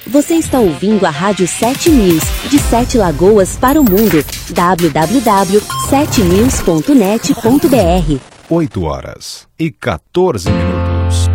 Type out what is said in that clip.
Você está ouvindo a Rádio 7 News, de 7 Lagoas para o mundo. www.7news.net.br 8 horas e 14 minutos.